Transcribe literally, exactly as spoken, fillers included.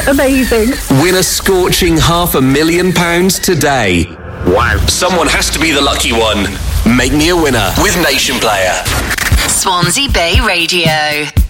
amazing. Win a scorching half a million pounds today. Wow. Someone has to be the lucky one. Make me a winner with Nation Player. Swansea Bay Radio.